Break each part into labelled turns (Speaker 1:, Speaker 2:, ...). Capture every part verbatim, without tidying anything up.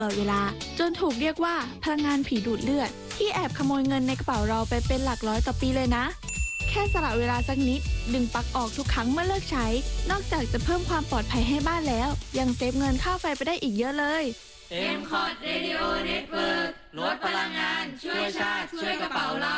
Speaker 1: ตลอดเวลาจนถูกเรียกว่าพลังงานผีดูดเลือดที่แอบขโมยเงินในกระเป๋าเราไปเป็นหลักร้อยต่อปีเลยนะแค่สละเวลาสักนิดดึงปลั๊กออกทุกครั้งเมื่อเลิกใช้นอกจากจะเพิ่มความปลอดภัยให้บ้านแล้วยังเซฟเงินค่าไฟไปได้อีกเยอะเลย
Speaker 2: เอ็ม คอท Radio Network ลดพลังงานช่วยชาติช่วยกระเป๋าเรา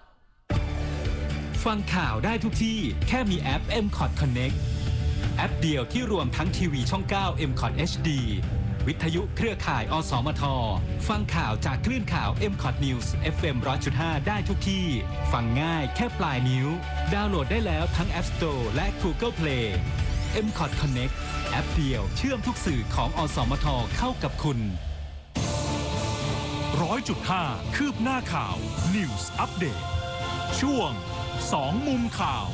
Speaker 3: ฟังข่าวได้ทุกที่แค่มีแอป เอ็ม คอท Connect แอปเดียวที่รวมทั้งทีวีช่อง เก้า เอ็ม คอท เอช ดี วิทยุเครือข่ายอสมทฟังข่าวจากคลื่นข่าว เอ็ม คอท News เอฟ เอ็ม หนึ่งร้อยจุดห้า ได้ทุกที่ฟังง่ายแค่ปลายนิ้วดาวน์โหลดได้แล้วทั้ง App Store และ Google Play เอ็ม คอท Connect แอปเดียวเชื่อมทุกสื่อของอสมทเข้ากับคุณ
Speaker 4: ร้อยจุดห้า คืบหน้าข่าว News Update ช่วงสองมุมข่าว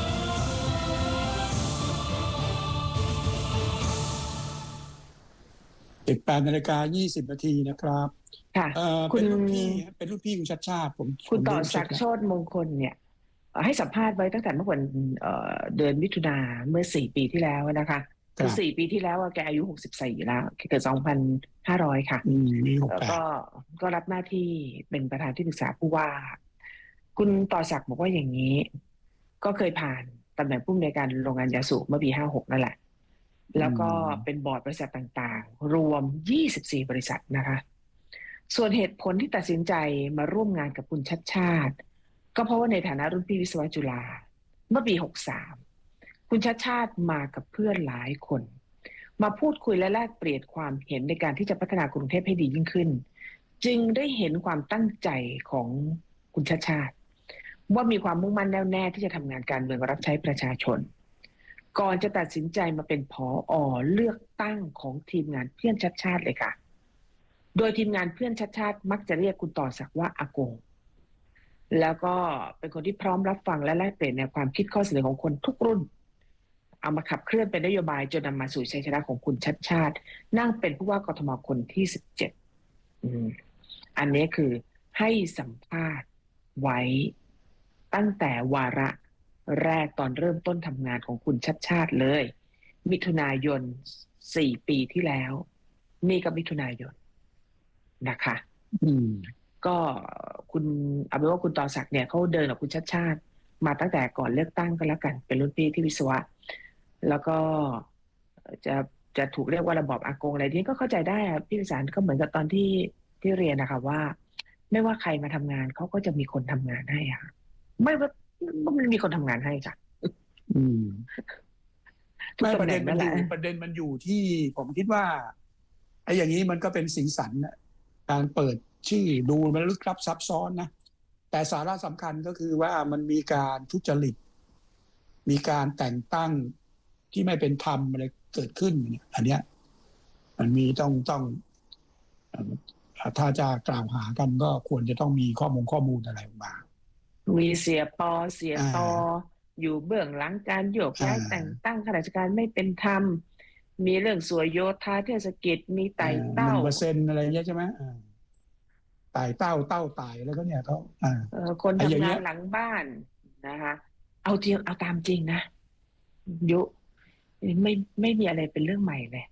Speaker 5: สิบแปดนาฬิกายี่สิบนาทีนะครับค่ะเป็นรุ่นพี่เป็นรุ่นพี่คุณชัดชาติผม
Speaker 6: คุณต่อศักดิ์โชติมงคลเนี่ยให้สัมภาษณ์ไว้ตั้งแต่เมื่อวันเดือนมิถุนาเมื่อสี่ปีที่แล้วนะคะคือสี่ปีที่แล้วแกอายุหกสิบสี่แล้วเกิดสองพันห้าร้อยค่ะแล้วก็ก็รับหน้าที่เป็นประธานที่ปรึกษาผู้ว่าคุณต่อศักดิ์บอกว่าอย่างนี้ก็เคยผ่านตำแหน่งผู้อำนวยการโรงงานยาสูบเมื่อปีห้าหกนั่นแหละแล้วก็เป็นบอร์ดบริษัทต่างๆรวมยี่สิบสี่บริษัทนะคะส่วนเหตุผลที่ตัดสินใจมาร่วมงานกับคุณชัดชาติก็เพราะว่าในฐานะรุ่นพี่วิศวะจุฬาเมื่อปีหกสามคุณชัดชาติมากับเพื่อนหลายคนมาพูดคุยและแลกเปลี่ยนความเห็นในการที่จะพัฒนากรุงเทพให้ดียิ่งขึ้นจึงได้เห็นความตั้งใจของคุณชัดชาติว่ามีความมุ่งมั่นแน่วแน่ที่จะทำงานการเมืองรับใช้ประชาชนก่อนจะตัดสินใจมาเป็นผอ.เลือกตั้งของทีมงานเพื่อนชัดชาติเลยค่ะโดยทีมงานเพื่อนชัดชาติมักจะเรียกคุณต่อศักดิ์ว่าอากงแล้วก็เป็นคนที่พร้อมรับฟังและแลกเปลี่ยนแนวความคิดข้อเสนอของคนทุกรุ่นเอามาขับเคลื่อนเป็นนโยบายจนนำมาสู่ชัยชนะของคุณชัดชาตินั่งเป็นผู้ว่ากทมคนที่สิบเจ็ดอืมอันนี้คือให้สัมภาษณ์ไว้ตั้งแต่วาระแรกตอนเริ่มต้นทำงานของคุณชัดชาติเลยมิถุนายนสี่ปีที่แล้วนี่ก็มิถุนายนนะคะอืมก็คุณเอาเป็นว่าคุณต่อศักดิ์เนี่ยเขาเดินกับคุณชัดชาติมาตั้งแต่ก่อนเลือกตั้งก็แล้วกันเป็นรุ่นพี่ที่วิศวะแล้วก็จะจะถูกเรียกว่าระบอบอากงอะไรที่ก็เข้าใจได้อะพี่วิสารก็เหมือนกับตอนที่ที่เรียนนะคะว่าไม่ว่าใครมาทำงานเขาก็จะมีคนทำงานให้อะไม่ว่ามันมีคนทำงานให้จ้ะ
Speaker 5: อืมไม่ประเด็นมันอยู่ประเด็นมันอยู่ที่ผมคิดว่าไอ้อย่างนี้มันก็เป็นสีสันนะการเปิดชื่อดูมันลึกลับซับซ้อนนะแต่สาระสำคัญก็คือว่ามันมีการทุจริตมีการแต่งตั้งที่ไม่เป็นธรรมอะไรเกิดขึ้นเนี่ยอันเนี้ยมันมีต้องต้องถ้าจะกล่าวหากันก็ควรจะต้องมีข้อมูลข้อมูลอะไรออกมา
Speaker 6: มีเสียปอเสียตออยู่เบื้องหลังการโยกย้ายแต่งตั้งข้าราชการไม่เป็นธรรมมีเรื่องสวยโยธาเทศกิจมีไต่เต้า
Speaker 5: หนึ่งเปอร์เซ็นต์ อะไรเงี้ยใช่ไหมไต่เต้าเต้าไต่แล้วก็เนี่ยเขา
Speaker 6: คนทำงานหลังบ้านนะคะเอาจริงเอาตามจริงนะยุไม่ไม่มีอะไรเป็นเรื่องใหม่เลย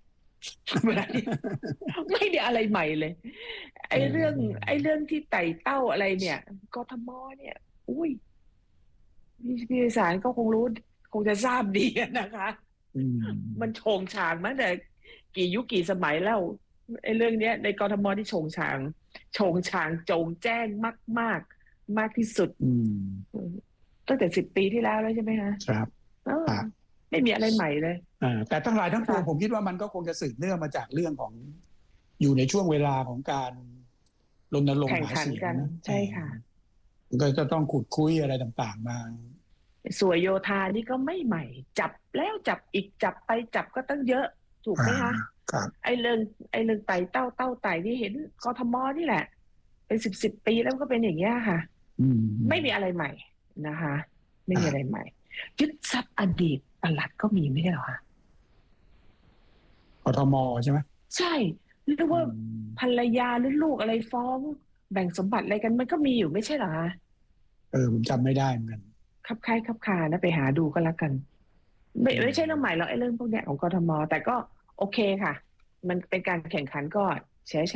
Speaker 6: ไม่มีอะไรใหม่เลยไอ้เรื่องไอ้เรื่องที่ไต่เต้าอะไรเนี่ยกทมเนี่ยอุ้ยพี่สารก็คงรู้คงจะทราบดีนะคะมันโฉงฉางมาแต่กี่ยุคกี่สมัยแล้วไอ้เรื่องเนี้ยในกทมที่โฉงฉางโฉงฉางโจงแจ้งมากมากมากที่สุดตั้งแต่สิบปีที่แล้วแล้วใช่ไหมคะ
Speaker 5: ครับ
Speaker 6: ไม่มีอะไรใหม่เลย
Speaker 5: แต่ทั้งหลายทั้งปวงผมคิดว่ามันก็คงจะสืบเนื่องมาจากเรื่องของอยู่ในช่วงเวลาของการรณรงค์หาเสียงนะ
Speaker 6: ใช่ค่ะ
Speaker 5: ก็จะต้องขุดคุยอะไรต่างๆมา
Speaker 6: สวยโยธานี่ก็ไม่ใหม่จับแล้วจับอีกจับไปจับก็ตั้งเยอะถูกไหมคะไอ้เรื่องไอ้เรื่องไต่เต้าเต้าไต่ที่เห็นกทมนี่แหละเป็นสิบสิบปีแล้วก็เป็นอย่างนี้ค่ะไม่มีอะไรใหม่นะคะไม่มีอะไรใหม่ยึดทรัพย์อดีตปลัดก็มีไม่ใช่หรอคะ
Speaker 5: กทมใช่ไหม
Speaker 6: ใช่หรือว่าภรรยาหรือลูกอะไรฟ้องแบ่งสมบัติอะไรกันมันก็มีอยู่ไม่ใช่หรอคะ
Speaker 5: เออผมจำไม่ได้เหมือนกัน
Speaker 6: คับคล้ายคับคานะไปหาดูก็แล้วกันไม่ไม่ใช่เรื่องใหม่หรอกไอ้เรื่องพวกเนี้ยของกทมแต่ก็โอเคค่ะมันเป็นการแข่งขันก็แชร์